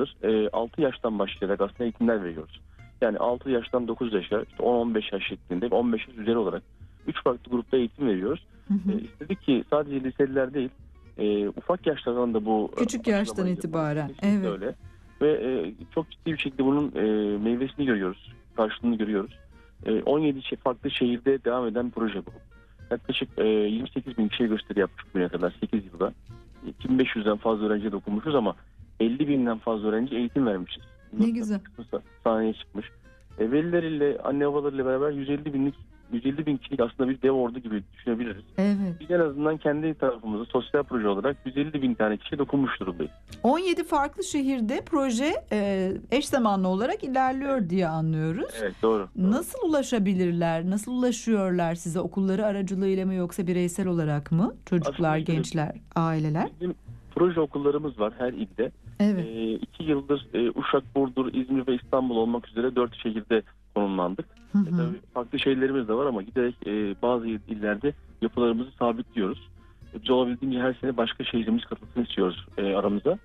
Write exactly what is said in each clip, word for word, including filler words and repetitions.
yıldır e, altı yaştan başlayarak aslında eğitimler veriyoruz. Yani altı yaştan dokuz yaşa, işte on on beş yaş şeklinde, on beş yaş üzeri olarak üç farklı grupta eğitim veriyoruz. Hı hı. E, istedik ki sadece liseliler değil, e, ufak yaşlardan da bu Küçük yaştan itibaren. Kesinlikle Evet. öyle. Ve e, çok ciddi bir şekilde bunun e, meyvesini görüyoruz, karşılığını görüyoruz. E, on yedi farklı şehirde devam eden bir proje bu. Yaklaşık e, yirmi sekiz bin kişiye gösteri yaptık bugüne kadar sekiz yılda. iki bin beş yüzden fazla öğrenciye dokunmuşuz ama elli binden fazla öğrenci eğitim vermişiz. Ne güzel. Sahneye çıkmış. E, velileriyle, anne babalarıyla beraber yüz elli binlik yüz elli bin kişilik aslında bir dev ordu gibi düşünebiliriz. Evet. Biz en azından kendi tarafımızda sosyal proje olarak yüz elli bin tane kişiye dokunmuş durumdayız. on yedi farklı şehirde proje e, eş zamanlı olarak ilerliyor diye anlıyoruz. Evet, doğru. doğru. Nasıl ulaşabilirler? Nasıl ulaşıyorlar size? Okulları aracılığıyla mı yoksa bireysel olarak mı? Çocuklar, Aslında gençler, aileler? Bizim proje okullarımız var her ilde. Evet. E, iki yıldır e, Uşak, Burdur, İzmir ve İstanbul olmak üzere dört şehirde konumlandık. Hı E, hı. tabii farklı şehirlerimiz de var ama giderek e, bazı illerde yapılarımızı sabitliyoruz. E, biz olabildiğince her sene başka şehrimiz katılsın istiyoruz e, aramıza.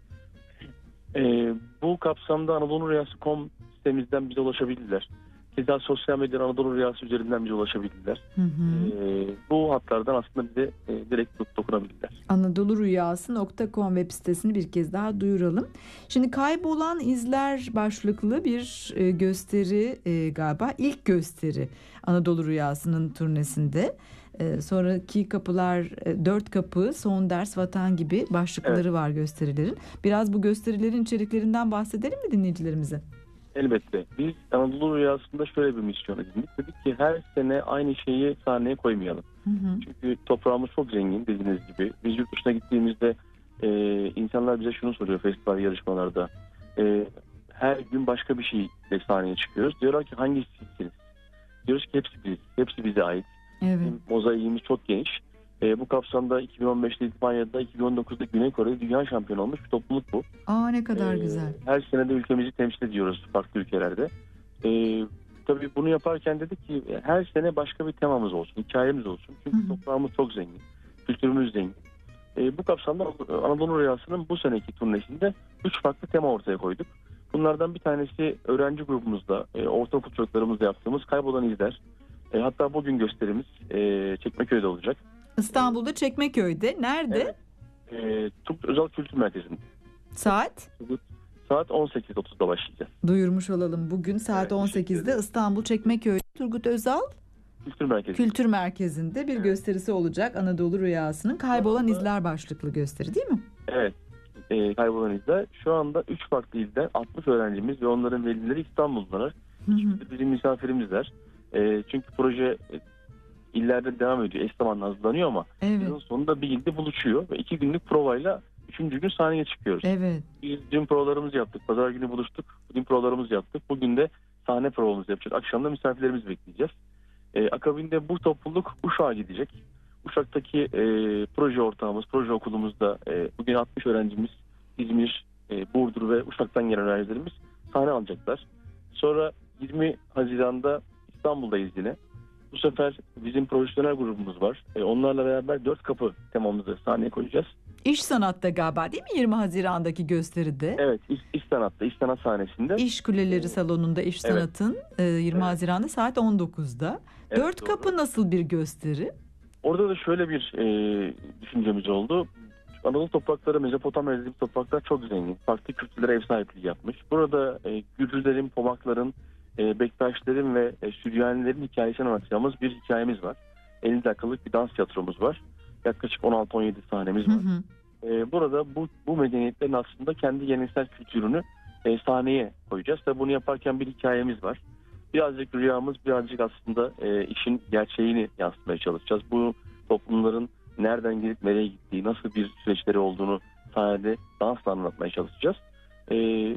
E, bu kapsamda Anadolu Rüyası nokta com sitemizden bize ulaşabilirler. Keza sosyal medya Anadolu Rüyası üzerinden bize ulaşabilirler. Hı hı. E, bu hatlardan aslında bize e, direkt dokunabilirler. Anadolu Rüyası nokta com web sitesini bir kez daha duyuralım. Şimdi Kaybolan İzler başlıklı bir e, gösteri e, galiba ilk gösteri Anadolu Rüyası'nın turnesinde. E, sonraki kapılar e, dört kapı, son ders, vatan gibi başlıkları Evet. var gösterilerin. Biraz bu gösterilerin içeriklerinden bahsedelim mi dinleyicilerimize? Elbette. Biz Anadolu Rüyası'nda şöyle bir misyon edindik. Dedik ki her sene aynı şeyi sahneye koymayalım. Hı hı. Çünkü toprağımız çok zengin dediğiniz gibi. Biz yurt dışına gittiğimizde e, insanlar bize şunu soruyor festival yarışmalarda. E, her gün başka bir şeyle sahneye çıkıyoruz. Diyorlar ki hangisisiniz? Diyoruz ki hepsi biz. Hepsi bize ait. Evet. Bizim mozaiğimiz çok geniş. E, bu kapsamda iki bin on beşte Litvanya'da, iki bin on dokuzda Güney Kore'de dünya şampiyonu olmuş bir topluluk bu. Aa, ne kadar Ee, güzel. Her sene de ülkemizi temsil ediyoruz farklı ülkelerde. Ee, tabii bunu yaparken dedik ki her sene başka bir temamız olsun, hikayemiz olsun. Çünkü Hı hı. toprağımız çok zengin, kültürümüz zengin. Ee, bu kapsamda Anadolu Rüyası'nın bu seneki turnesinde üç farklı tema ortaya koyduk. Bunlardan bir tanesi öğrenci grubumuzda, e, ortaokul çocuklarımızla yaptığımız Kaybolan İzler. E, hatta bugün gösterimiz e, Çekmeköy'de olacak. İstanbul'da Çekmeköy'de. Nerede? Evet. E, Turgut Özal Kültür Merkezi'nde. Saat? Saat on sekiz otuzda başlayacağız. Duyurmuş olalım. Bugün saat Evet, on sekizde İstanbul Çekmeköy Turgut Özal Kültür Merkezi. Kültür Merkezi'nde bir Evet. gösterisi olacak. Anadolu Rüyası'nın Kaybolan anda- İzler başlıklı gösteri değil mi? Evet. E, Kaybolan İzler. Şu anda üç farklı ilden altmış öğrencimiz ve onların velileri İstanbul'dalar. Hı hı. Bizim misafirimizler. E, çünkü proje e, illerde devam ediyor. Eş zamanlı hazırlanıyor ama Evet. yılın sonunda bir ilde buluşuyor ve iki günlük provayla üçüncü gün sahneye çıkıyoruz. Evet. Biz dün provalarımızı yaptık. Pazar günü buluştuk. Bugün provalarımızı yaptık. Bugün de sahne provamızı yapacağız. Akşam da misafirlerimizi bekleyeceğiz. E, akabinde bu topluluk Uşak'a gidecek. Uşak'taki e, proje ortağımız, proje okulumuzda e, bugün altmış öğrencimiz İzmir, e, Burdur ve Uşak'tan gelen öğrencilerimiz sahne alacaklar. Sonra yirmi Haziran'da İstanbul'dayız yine. Bu sefer bizim profesyonel grubumuz var. E, onlarla beraber dört kapı temamızı sahneye koyacağız. İş Sanat'ta galiba değil mi yirmi Haziran'daki gösteride? Evet, İş, İş Sanat'ta, İş Sanat sahnesinde. İş Kuleleri Salonu'nda İş Evet. Sanat'ın e, yirmi Evet. Haziran'da saat on dokuzda. Evet, Dört doğru. kapı nasıl bir gösteri? Orada da şöyle bir e, düşüncemiz oldu. Anadolu toprakları, Mezopotamya dediğimiz topraklar çok zengin. Farklı kültürlere ev sahipliği yapmış. Burada e, Gürcülerin, Pomakların, e, Bektaşların ve e, Süryanilerin hikayesini anlatacağımız bir hikayemiz var. elli dakikalık bir dans tiyatromuz var. Yaklaşık on altı on yedi sahnemiz Hı var. hı. E, burada bu, bu medeniyetlerin aslında kendi geleneksel kültürünü e, sahneye koyacağız. Ve bunu yaparken bir hikayemiz var. Birazcık rüyamız, birazcık aslında e, işin gerçeğini yansıtmaya çalışacağız. Bu toplumların nereden gelip nereye gittiği, nasıl bir süreçleri olduğunu sahnede dansla anlatmaya çalışacağız. E,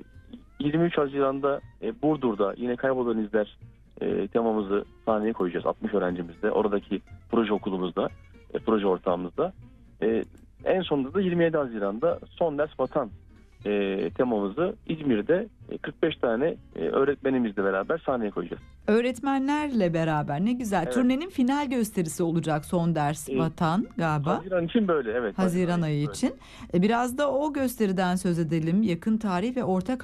yirmi üç Haziran'da e, Burdur'da yine Kaybolan İzler e, temamızı sahneye koyacağız. altmış öğrencimizde, oradaki proje okulumuzda, e, proje ortağımızda. E, en sonunda da yirmi yedi Haziran'da son ders vatan e, temamızı İzmir'de e, kırk beş tane e, öğretmenimizle beraber sahneye koyacağız. Öğretmenlerle beraber ne güzel. Evet. Turnenin final gösterisi olacak son ders Ee, vatan galiba. Haziran için böyle, evet. Haziran ayı böyle. için. E, Biraz da o gösteriden söz edelim. Yakın tarih ve ortak